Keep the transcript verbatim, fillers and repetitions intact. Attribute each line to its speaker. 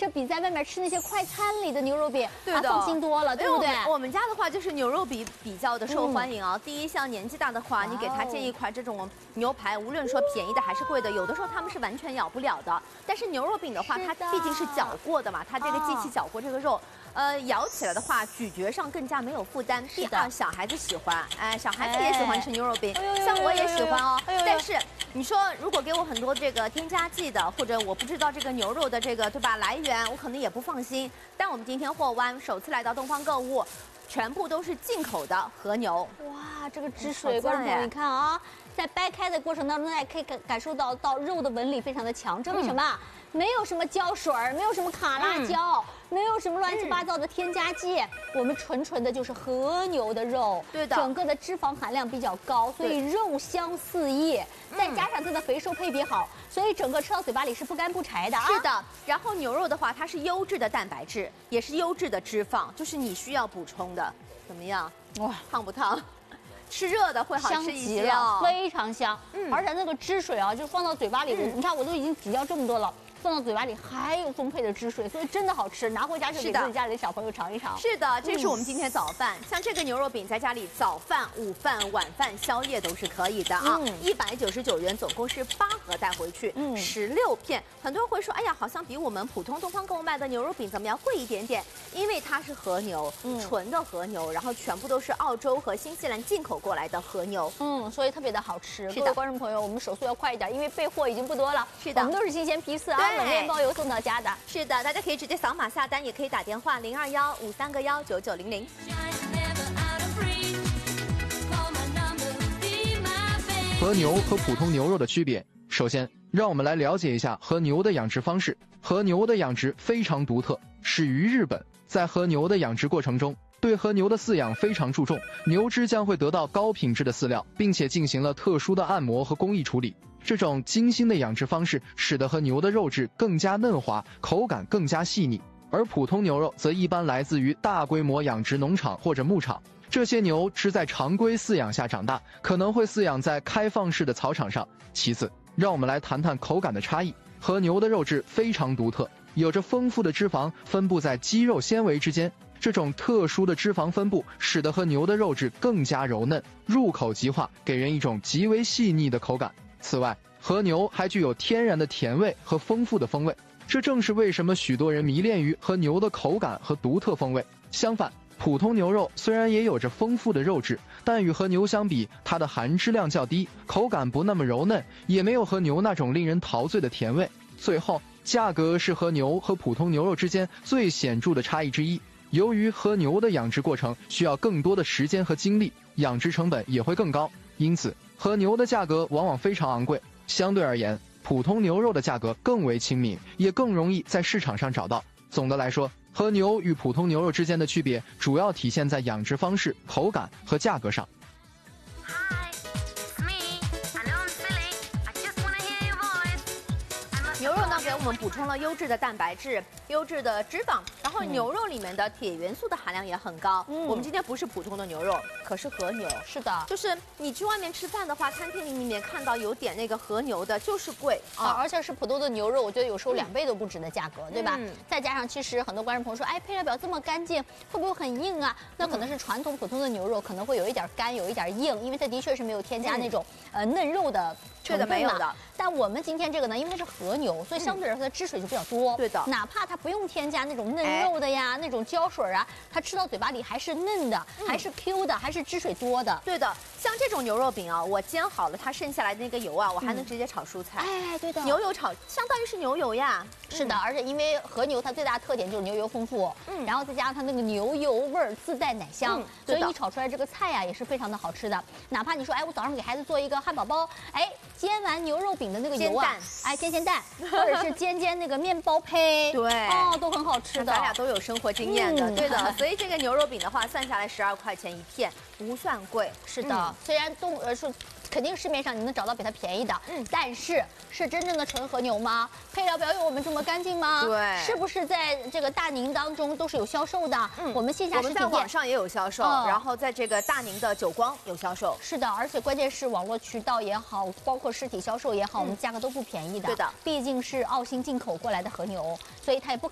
Speaker 1: 这比在外面吃那些快餐里的牛肉饼
Speaker 2: 对的
Speaker 1: 啊放心多了，对不对？
Speaker 2: 我们家的话就是牛肉比比较的受欢迎啊。嗯、第一，像年纪大的话，
Speaker 1: 哦
Speaker 2: 你给他煎一块这种牛排，无论说便宜的还是贵的，有的时候他们是完全咬不了的。但是牛肉饼的话，它毕竟是搅过的嘛，它这个机器搅过这个肉。哦呃，咬起来的话，咀嚼上更加没有负担。第二，小孩子喜欢，哎，小孩子也喜欢吃牛肉饼，哎、像我也喜欢哦。但是你说，如果给我很多这个添加剂的，或者我不知道这个牛肉的这个对吧来源，我可能也不放心。但我们今天货湾首次来到东方购物，全部都是进口的和牛。
Speaker 1: 哇，这个汁水，观众朋友，你看啊，在掰开的过程当中，大家可以感感受到到肉的纹理非常的强，这为什么？嗯没有什么胶水，没有什么卡拉胶，嗯、没有什么乱七八糟的添加剂，嗯、我们纯纯的就是和牛的肉，
Speaker 2: 对的，
Speaker 1: 整个的脂肪含量比较高，所以肉香四溢，再加上它的肥瘦配比好，所以整个吃到嘴巴里是不干不柴的啊。
Speaker 2: 是的，然后牛肉的话，它是优质的蛋白质，也是优质的脂肪，就是你需要补充的。怎么样？哇，烫不烫？吃热的会好吃一些哦，
Speaker 1: 非常香。嗯，而且那个汁水啊，就放到嘴巴里，嗯、你看我都已经挤掉这么多了。放到嘴巴里还有丰沛的汁水，所以真的好吃。拿回家就给自己家里的小朋友尝一尝。
Speaker 2: 是的，这是我们今天早饭。嗯、像这个牛肉饼，在家里早饭、午饭、晚饭、宵夜都是可以的啊。一百九十九元，总共是八盒带回去，嗯，十六片。很多人会说，哎呀，好像比我们普通东方购物卖的牛肉饼怎么样贵一点点？因为它是和牛，嗯，纯的和牛，然后全部都是澳洲和新西兰进口过来的和牛，
Speaker 1: 嗯，所以特别的好吃。
Speaker 2: 是的，
Speaker 1: 各位观众朋友，我们手速要快一点，因为备货已经不多了。
Speaker 2: 是的，
Speaker 1: 我们都是新鲜批次啊。冷链包邮送到家的。
Speaker 2: 是的，大家可以直接扫码下单，也可以打电话零二幺五三个幺九九零零。
Speaker 3: 和牛和普通牛肉的区别，首先让我们来了解一下和牛的养殖方式。和牛的养殖非常独特，始于日本。在和牛的养殖过程中，对和牛的饲养非常注重，牛只将会得到高品质的饲料，并且进行了特殊的按摩和工艺处理。这种精心的养殖方式使得和牛的肉质更加嫩滑，口感更加细腻。而普通牛肉则一般来自于大规模养殖农场或者牧场，这些牛只在常规饲养下长大，可能会饲养在开放式的草场上。其次，让我们来谈谈口感的差异。和牛的肉质非常独特，有着丰富的脂肪分布在肌肉纤维之间，这种特殊的脂肪分布使得和牛的肉质更加柔嫩，入口即化，给人一种极为细腻的口感。此外，和牛还具有天然的甜味和丰富的风味，这正是为什么许多人迷恋于和牛的口感和独特风味。相反，普通牛肉虽然也有着丰富的肉质，但与和牛相比，它的含脂量较低，口感不那么柔嫩，也没有和牛那种令人陶醉的甜味。最后，价格是和牛和普通牛肉之间最显著的差异之一。由于和牛的养殖过程需要更多的时间和精力，养殖成本也会更高，因此和牛的价格往往非常昂贵。相对而言，普通牛肉的价格更为亲民，也更容易在市场上找到。总的来说，和牛与普通牛肉之间的区别主要体现在养殖方式、口感和价格上。
Speaker 2: 牛肉呢，给我们补充了优质的蛋白质、优质的脂肪，然后牛肉里面的铁元素的含量也很高。嗯，我们今天不是普通的牛肉，可是和牛。
Speaker 1: 是的，
Speaker 2: 就是你去外面吃饭的话，餐厅里面看到有点那个和牛的，就是贵
Speaker 1: 啊，而且是普通的牛肉，我觉得有时候两倍都不止的价格，嗯、对吧？嗯、再加上其实很多观众朋友说，哎，配料表这么干净，会不会很硬啊？那可能是传统普通的牛肉可能会有一点干，有一点硬，因为它的确是没有添加那种、嗯、呃嫩肉的成分嘛。
Speaker 2: 没有的。
Speaker 1: 但我们今天这个呢，因为它是和牛，所以相对来说它汁水就比较多。
Speaker 2: 对的，
Speaker 1: 哪怕它不用添加那种嫩肉的呀，哎、那种胶水啊，它吃到嘴巴里还是嫩的，嗯、还是 Q 的，还是汁水多的。
Speaker 2: 对的，像这种牛肉饼啊，我煎好了，它剩下来的那个油啊，我还能直接炒蔬菜。
Speaker 1: 哎，对的，
Speaker 2: 牛油炒相当于是牛油呀。
Speaker 1: 是的，嗯、而且因为和牛它最大的特点就是牛油丰富，嗯，然后再加上它那个牛油味儿自带奶香，嗯、所以你炒出来这个菜呀、啊、也是非常的好吃的。哪怕你说，哎，我早上给孩子做一个汉堡包，哎，煎完牛肉饼的那个油啊，哎，煎煎蛋，或者是煎煎那个面包胚，
Speaker 2: 对，
Speaker 1: 哦，都很好吃的。
Speaker 2: 咱俩都有生活经验的，嗯、对的。所以这个牛肉饼的话，算下来十二块钱一片，不算贵。
Speaker 1: 是的，嗯、虽然东呃说。肯定市面上你能找到比它便宜的，嗯，但是是真正的纯和牛吗？配料表有我们这么干净吗？
Speaker 2: 对，
Speaker 1: 是不是在这个大宁当中都是有销售的？嗯，我们线下实体店，
Speaker 2: 我们在网上也有销售，哦、然后在这个大宁的久光有销售。
Speaker 1: 是的，而且关键是网络渠道也好，包括实体销售也好，嗯、我们价格都不便宜的。
Speaker 2: 对的，
Speaker 1: 毕竟是澳新进口过来的和牛，所以它也不。